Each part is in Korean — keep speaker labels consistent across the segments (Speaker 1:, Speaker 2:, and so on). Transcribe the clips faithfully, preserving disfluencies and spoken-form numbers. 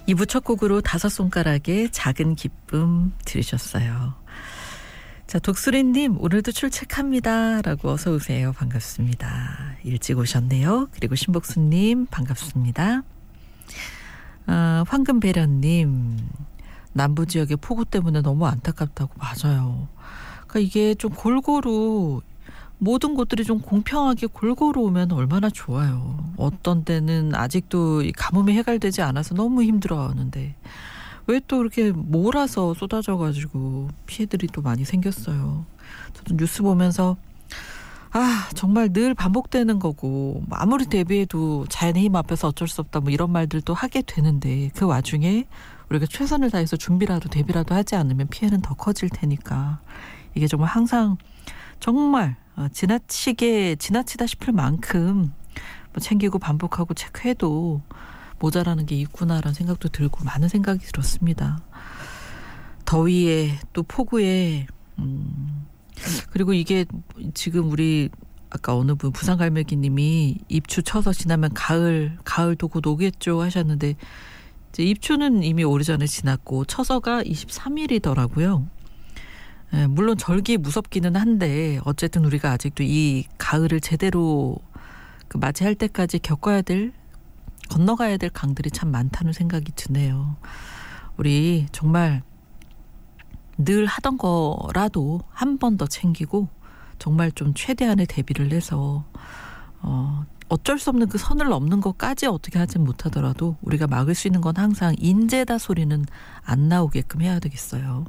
Speaker 1: 이 부 첫 곡으로 다섯 손가락의 작은 기쁨 들으셨어요. 자, 독수리님 오늘도 출첵합니다 라고 어서 오세요. 반갑습니다. 일찍 오셨네요. 그리고 신복수님 반갑습니다. 아, 황금배련님 남부지역의 폭우 때문에 너무 안타깝다고. 맞아요. 그러니까 이게 좀 골고루 모든 곳들이 좀 공평하게 골고루 오면 얼마나 좋아요. 어떤 때는 아직도 이 가뭄이 해결되지 않아서 너무 힘들어하는데 왜 또 이렇게 몰아서 쏟아져가지고 피해들이 또 많이 생겼어요. 저도 뉴스 보면서 아 정말 늘 반복되는 거고 아무리 대비해도 자연의 힘 앞에서 어쩔 수 없다 뭐 이런 말들도 하게 되는데 그 와중에 우리가 최선을 다해서 준비라도 대비라도 하지 않으면 피해는 더 커질 테니까 이게 정말 항상 정말 지나치게 지나치다 싶을 만큼 뭐 챙기고 반복하고 체크해도 모자라는 게 있구나라는 생각도 들고 많은 생각이 들었습니다. 더위에 또 폭우에 음, 그리고 이게 지금 우리 아까 어느 분 부산갈매기님이 입추 쳐서 지나면 가을 가을도 곧 오겠죠 하셨는데 이제 입추는 이미 오래전에 지났고 처서가 이십삼 일이더라고요. 예, 물론 절기 무섭기는 한데 어쨌든 우리가 아직도 이 가을을 제대로 그 맞이할 때까지 겪어야 될 건너가야 될 강들이 참 많다는 생각이 드네요. 우리 정말 늘 하던 거라도 한 번 더 챙기고 정말 좀 최대한의 대비를 해서 어, 어쩔 수 없는 그 선을 넘는 것까지 어떻게 하진 못하더라도 우리가 막을 수 있는 건 항상 인재다 소리는 안 나오게끔 해야 되겠어요.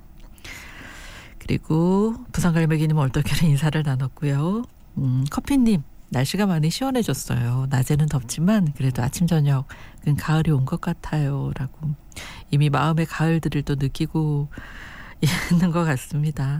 Speaker 1: 그리고 부산갈매기님 얼떨결에 인사를 나눴고요. 음, 커피님 날씨가 많이 시원해졌어요. 낮에는 덥지만 그래도 아침 저녁은 가을이 온 것 같아요 라고 이미 마음의 가을들을 또 느끼고 있는 것 같습니다.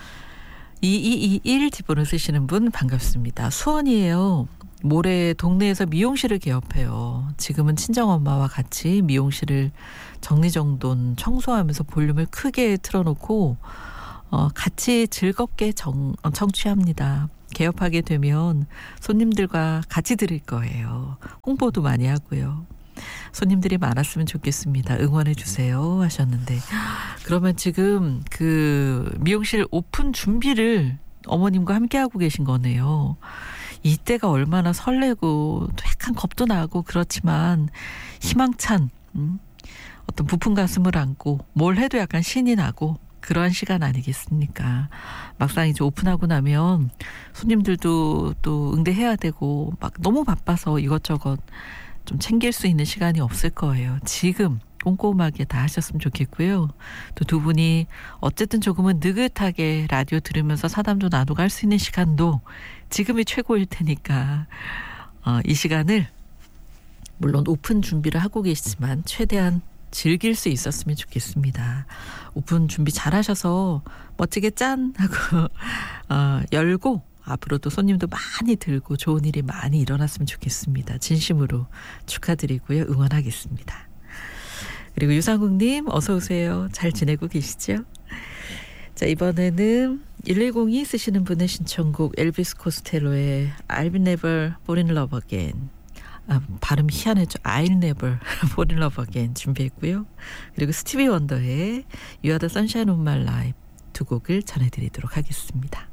Speaker 1: 이이이일 지번호 쓰시는 분 반갑습니다. 수원이에요. 모레 동네에서 미용실을 개업해요. 지금은 친정엄마와 같이 미용실을 정리정돈 청소하면서 볼륨을 크게 틀어놓고 어, 같이 즐겁게 정, 청취합니다. 개업하게 되면 손님들과 같이 드릴 거예요. 홍보도 많이 하고요. 손님들이 많았으면 좋겠습니다. 응원해 주세요 하셨는데 그러면 지금 그 미용실 오픈 준비를 어머님과 함께 하고 계신 거네요. 이때가 얼마나 설레고 또 약간 겁도 나고 그렇지만 희망찬 음? 어떤 부푼 가슴을 안고 뭘 해도 약간 신이 나고 그러한 시간 아니겠습니까? 막상 이제 오픈하고 나면 손님들도 또 응대해야 되고 막 너무 바빠서 이것저것 좀 챙길 수 있는 시간이 없을 거예요. 지금 꼼꼼하게 다 하셨으면 좋겠고요. 또 두 분이 어쨌든 조금은 느긋하게 라디오 들으면서 사담도 나누고 할 수 있는 시간도 지금이 최고일 테니까 어, 이 시간을 물론 오픈 준비를 하고 계시지만 최대한 즐길 수 있었으면 좋겠습니다. 오픈 준비 잘 하셔서 멋지게 짠 하고 어, 열고 앞으로도 손님도 많이 들고 좋은 일이 많이 일어났으면 좋겠습니다. 진심으로 축하드리고요. 응원하겠습니다. 그리고 유상국님 어서 오세요. 잘 지내고 계시죠? 자 이번에는 일일공이 쓰시는 분의 신청곡 엘비스 코스텔로의 I'll never fall in love again. 아, 발음 희한했죠. I'll never fall in love again 준비했고요. 그리고 스티비 원더의 You are the sunshine of my life 두 곡을 전해드리도록 하겠습니다.